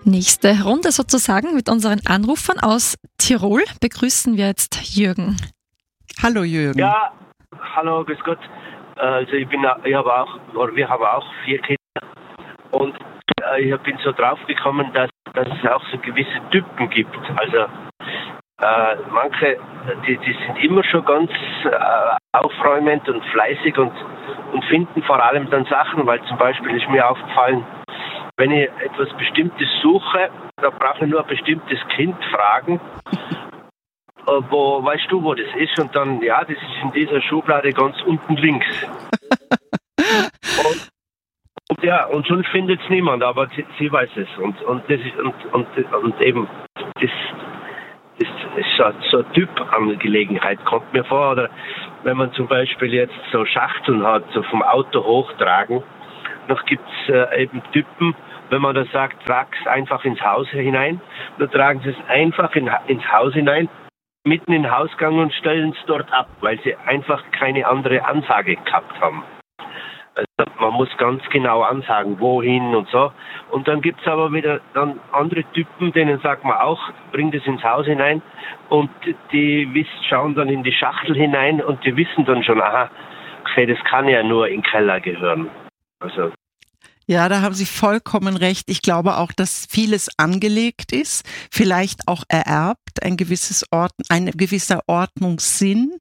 Nächste Runde sozusagen mit unseren Anrufern aus Tirol begrüßen wir jetzt Jürgen. Hallo Jürgen. Ja, hallo, grüß Gott. Also wir haben auch 4 Kinder und ich bin so drauf gekommen, dass es auch so gewisse Typen gibt. Also manche, die sind immer schon ganz aufräumend und fleißig und finden vor allem dann Sachen, weil zum Beispiel ist mir aufgefallen, wenn ich etwas Bestimmtes suche, da brauche ich nur ein bestimmtes Kind fragen, weißt du, wo das ist? Und dann, ja, das ist in dieser Schublade ganz unten links. und sonst findet es niemand, aber sie weiß es. Und das ist und eben das ist so eine Typangelegenheit, kommt mir vor. Oder wenn man zum Beispiel jetzt so Schachteln hat, so vom Auto hochtragen, noch gibt es eben Typen, wenn man da sagt, trag es einfach ins Haus hinein, dann tragen sie es einfach ins Haus hinein, mitten in den Hausgang und stellen es dort ab, weil sie einfach keine andere Ansage gehabt haben. Also man muss ganz genau ansagen, wohin und so. Und dann gibt es aber wieder dann andere Typen, denen sagt man auch, bring das ins Haus hinein und die schauen dann in die Schachtel hinein und die wissen dann schon, aha, okay, das kann ja nur in den Keller gehören. Also ja, da haben Sie vollkommen recht. Ich glaube auch, dass vieles angelegt ist, vielleicht auch ererbt, ein gewisser Ordnungssinn.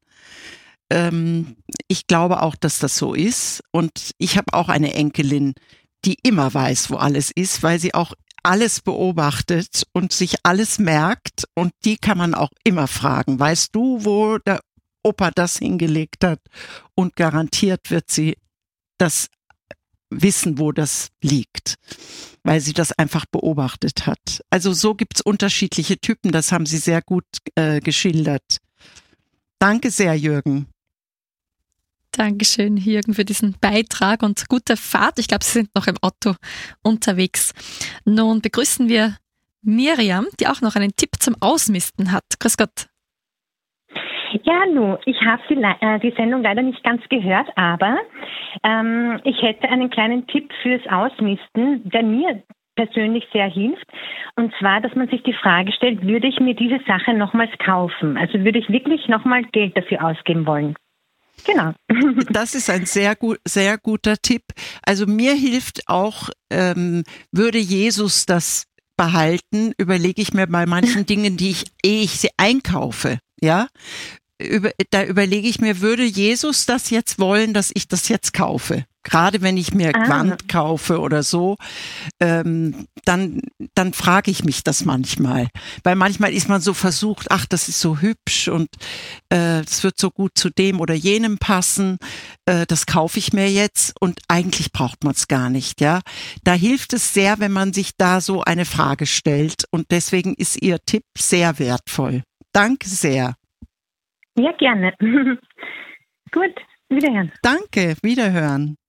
Ich glaube auch, dass das so ist. Und ich habe auch eine Enkelin, die immer weiß, wo alles ist, weil sie auch alles beobachtet und sich alles merkt. Und die kann man auch immer fragen, weißt du, wo der Opa das hingelegt hat? Und garantiert wird sie das wissen, wo das liegt, weil sie das einfach beobachtet hat. Also so gibt's unterschiedliche Typen, das haben Sie sehr gut geschildert. Danke sehr, Jürgen. Dankeschön, Jürgen, für diesen Beitrag und gute Fahrt. Ich glaube, Sie sind noch im Auto unterwegs. Nun begrüßen wir Miriam, die auch noch einen Tipp zum Ausmisten hat. Grüß Gott. Ja, hallo. Ich habe die Sendung leider nicht ganz gehört, aber ich hätte einen kleinen Tipp fürs Ausmisten, der mir persönlich sehr hilft. Und zwar, dass man sich die Frage stellt, würde ich mir diese Sache nochmals kaufen? Also würde ich wirklich nochmal Geld dafür ausgeben wollen? Genau. Das ist ein sehr guter Tipp. Also mir hilft auch, würde Jesus das behalten, überlege ich mir bei manchen Dingen, die ich sie einkaufe, ja, da überlege ich mir, würde Jesus das jetzt wollen, dass ich das jetzt kaufe? Gerade wenn ich mir Gewand kaufe oder so, dann frage ich mich das manchmal. Weil manchmal ist man so versucht, ach, das ist so hübsch und es wird so gut zu dem oder jenem passen, das kaufe ich mir jetzt und eigentlich braucht man es gar nicht, ja. Da hilft es sehr, wenn man sich da so eine Frage stellt und deswegen ist Ihr Tipp sehr wertvoll. Danke sehr. Ja, gerne. Gut, wiederhören. Danke, wiederhören.